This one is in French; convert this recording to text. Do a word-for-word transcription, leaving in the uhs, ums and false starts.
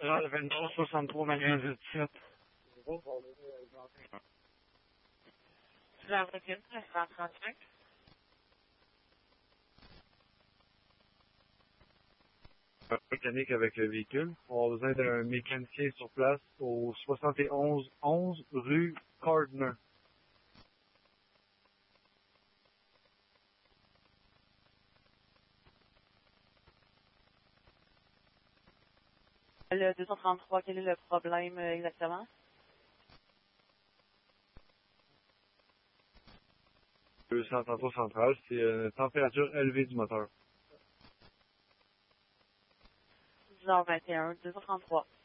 Central vingt-trois soixante-trois manuel dix-sept. Tu la recule, cent trente-cinq. Un mécanique avec le véhicule. On a besoin d'un mécanicien sur place au soixante et onze onze rue Cardner. Le deux cent trente-trois, quel est le problème euh, exactement? deux cent trente-trois central, c'est une température élevée du moteur. dix heures vingt et un, deux cent trente-trois.